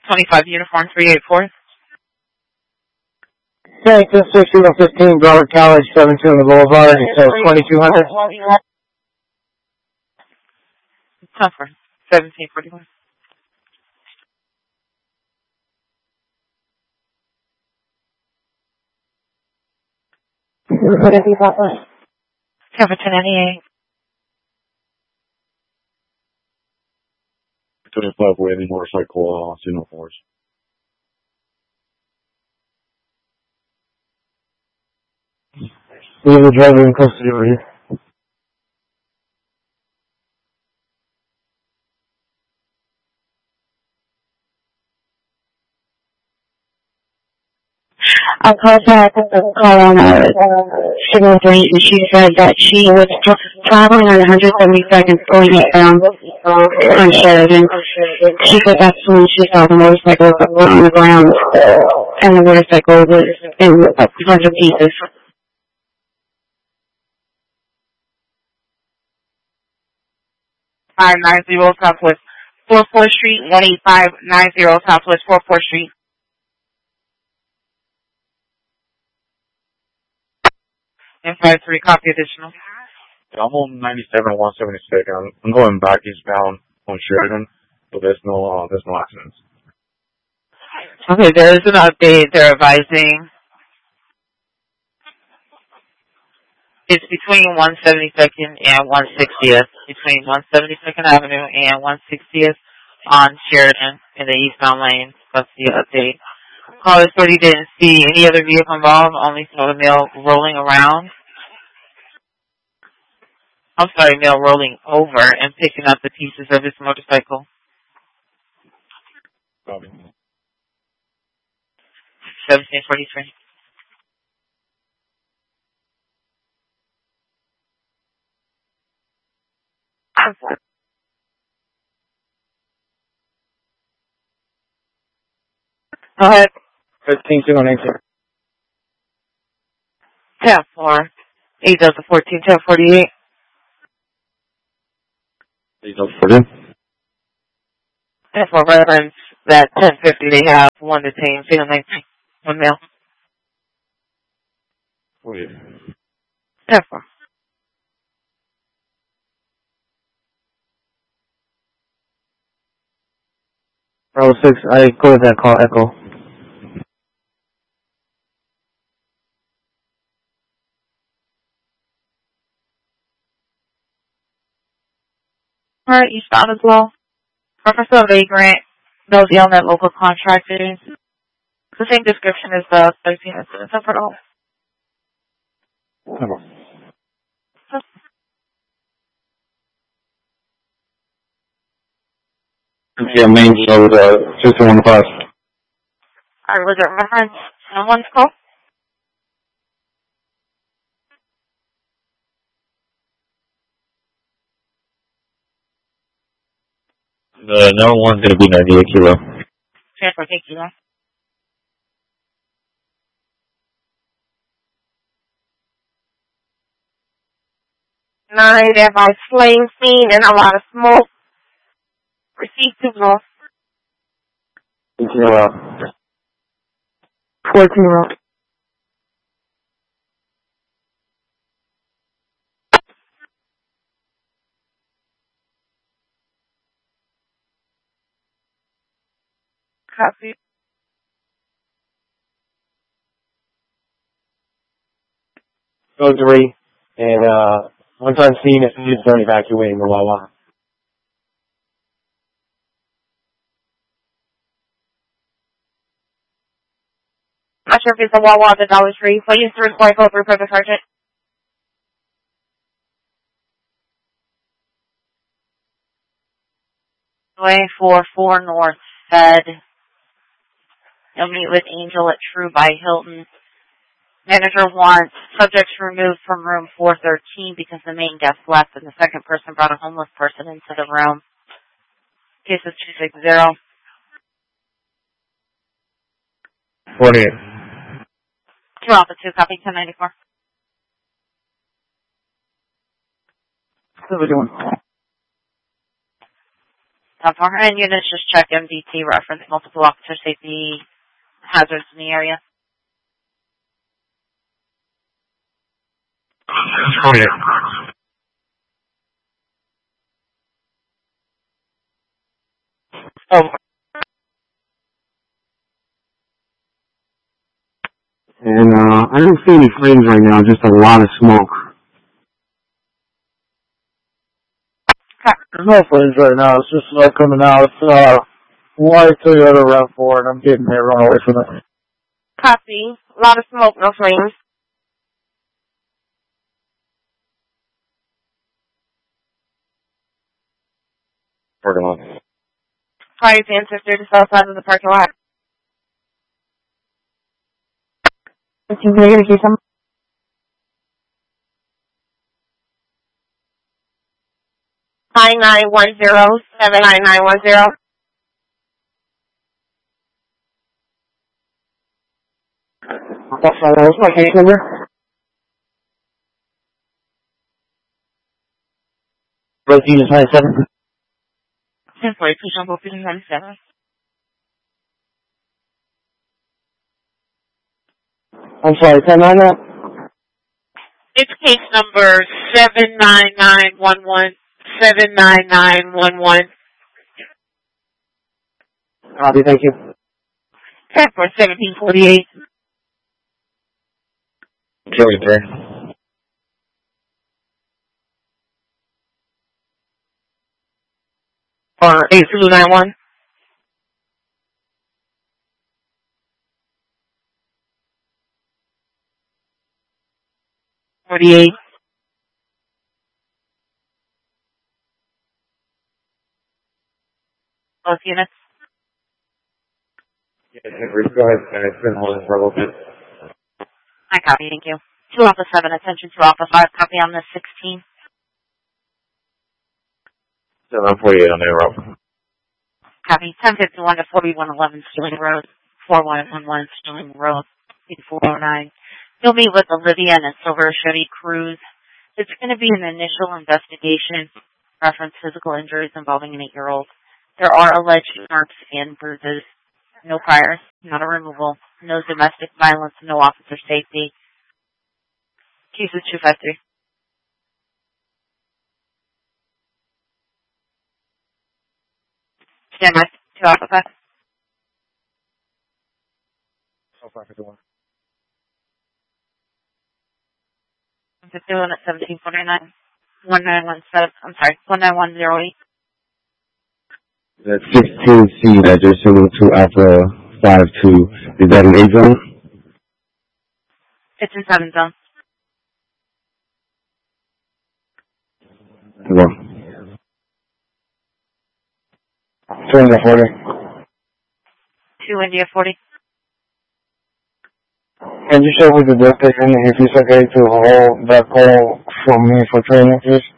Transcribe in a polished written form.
25 Uniform 384. Thanks, this is 6115 Broward College, 72 on the Boulevard, so 2200. Tougher. 1741. Cover 1098. 25 Waving Motorcycle, signal force. We have a driver in custody over here. I contacted the call on signal 3, and she said that she was traveling on 172nd going down on Sheridan. She said that's when she saw the motorcycle on the ground, and the motorcycle was in a bunch of pieces. 590 Southwest 44th Street, 18590 Southwest 44th Street. And 53, copy additional. I'm on 97 and 176. I'm going back eastbound on Sheridan, but there's no accidents. Okay, there is an update. They're advising it's between 172nd and 160th, between 172nd Avenue and 160th on Sheridan in the eastbound lane. That's the update. Caller 30 didn't see any other vehicle involved, only saw the male rolling around. I'm sorry, male rolling over and picking up the pieces of his motorcycle. Copy. 1743. Go ahead. 15218. 10-4. 8 Delta 14, 1048. 8 Delta 14. And for reference, that 1050 they have one detained, female 19, one male. 48. 10-4. Bravo 6, I go with that call, Echo. Alright, eastbound as well. Reference to a vagrant, those yelling at local contractors. The same description as the 13 incidents of all. Yeah, main road, 6115. Alright, was it reference someone's call? The number one's going to be 98 kilo. Transfer, thank you. 9 by flame scene and a lot of smoke. Receive signal. 14. Copy. Go 3, and once I'm seen, it's just start evacuating the Wawa. Not sure if it's a Wawa or the Dollar Tree. Please report over for the sergeant. Way 44 North said you'll meet with Angel at True by Hilton. Manager wants subjects removed from room 413 because the main guest left and the second person brought a homeless person into the room. Case is 260. 48. 2 Alpha 2, copy 1094. What are we doing? And units just check MDT reference multiple officer safety hazards in the area. Oh, yeah. Oh. And I don't see any flames right now, just a lot of smoke. There's no flames right now, it's just smoke coming out. It's white Toyota RAV4 and I'm getting hit run away from it. Copy. A lot of smoke, no flames. Parking lot. Fire ancestor to south side of the parking lot. Can you see some? Nine 79910. What's my case number? Rosie is 97. 1042, Jumbo 97. I'm sorry, 1099? It's case number 79911. 79911. Copy, thank you. Transport 1748. Joey 3. Or 8291. Both units. Yeah, go ahead. It's been holding for a little bit. I copy, thank you. 2 Alpha 7, attention 2 Alpha 5, copy on the 16. 748 on the route. Copy. 1051 to 4111 Sterling Road. 4111 Sterling Road. 8409. You'll meet with Olivia and a silver Chevy Cruze. It's going to be an initial investigation. Reference physical injuries involving an 8-year-old. There are alleged marks and bruises. No priors. Not a removal. No domestic violence. No officer safety. Cases 253. Stand by. 2 Alpha 5. So far, 51. 51 at 1749. 1917. I'm sorry. 19108. That's 16C, that just sending to Alpha 52. Is that an 8 zone? It's in 7 zone. Well. 240. 2 India 40. Can you share with the doctor if it's okay to hold that call from me for training, please?